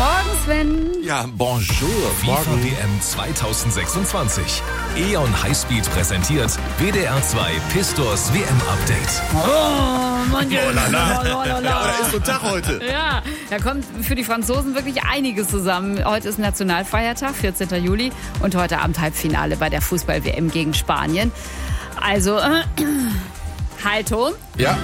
Morgen, Sven. Ja, bonjour. FIFA WM 2026. E.ON Highspeed präsentiert WDR 2 Pistors WM-Update. Oh, Mann. Da ist so ein Tag heute. Ja, da kommt für die Franzosen wirklich einiges zusammen. Heute ist Nationalfeiertag, 14. Juli. Und heute Abend Halbfinale bei der Fußball-WM gegen Spanien. Also, Haltung. Ja.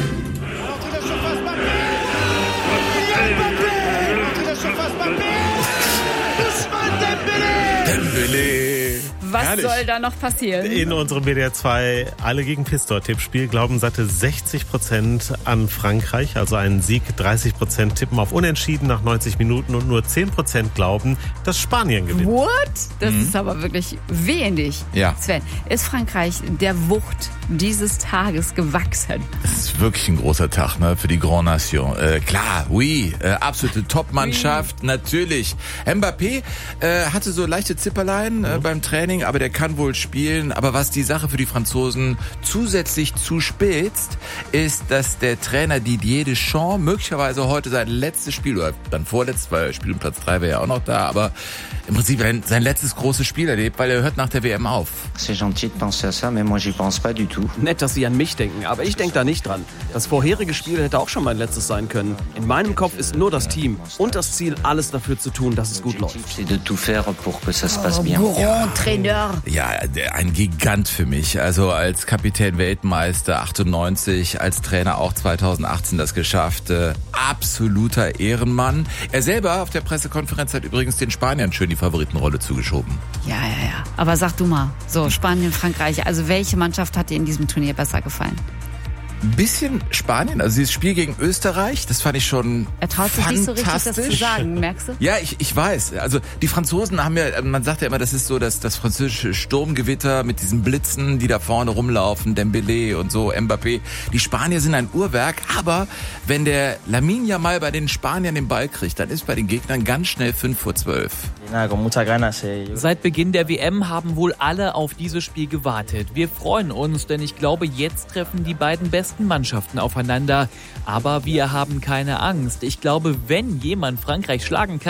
Dembélé. Was Herrlich. soll da noch passieren? In unserem WDR 2 Alle gegen Pistor-Tippspiel glauben satte 60% an Frankreich, also einen Sieg. 30% tippen auf Unentschieden nach 90 Minuten und nur 10% glauben, dass Spanien gewinnt. What? Das ist aber wirklich wenig. Ja. Sven, ist Frankreich der Wucht dieses Tages gewachsen? Das ist wirklich ein großer Tag, ne, für die Grand Nation. Klar, oui, absolute Top-Mannschaft, natürlich. Mbappé hatte so leichte Zipperlein beim Training, aber der kann wohl spielen. Aber was die Sache für die Franzosen zusätzlich zuspitzt, ist, dass der Trainer Didier Deschamps möglicherweise heute sein letztes Spiel, oder dann vorletztes, weil Spiel um Platz 3 wäre ja auch noch da, aber im Prinzip sein letztes großes Spiel erlebt, weil er hört nach der WM auf. C'est gentil de penser à ça, mais moi j'y pense pas du tout. Nett, dass Sie an mich denken, aber ich denke da nicht dran. Das vorherige Spiel hätte auch schon mein letztes sein können. In meinem Kopf ist nur das Team und das Ziel, alles dafür zu tun, dass es gut läuft. C'est de tout faire pour que ça se passe bien. Grand Trainer. Ja, ein Gigant für mich. Also als Kapitän Weltmeister 98, als Trainer auch 2018 das geschafft. Absoluter Ehrenmann. Er selber auf der Pressekonferenz hat übrigens den Spaniern schön die Favoritenrolle zugeschoben. Ja. Aber sag du mal, so Spanien, Frankreich, also welche Mannschaft hat dir in diesem Turnier besser gefallen? Ein bisschen Spanien, also dieses Spiel gegen Österreich, das fand ich schon Er traut sich nicht so richtig, das zu sagen, merkst du? Ja, ich weiß. Also die Franzosen haben ja, man sagt ja immer, das ist so das französische Sturmgewitter mit diesen Blitzen, die da vorne rumlaufen, Dembélé und so, Mbappé. Die Spanier sind ein Uhrwerk, aber wenn der Lamine Yamal bei den Spaniern den Ball kriegt, dann ist bei den Gegnern ganz schnell 5:12. Seit Beginn der WM haben wohl alle auf dieses Spiel gewartet. Wir freuen uns, denn ich glaube, jetzt treffen die beiden besten Mannschaften aufeinander. Aber wir haben keine Angst. Ich glaube, wenn jemand Frankreich schlagen kann,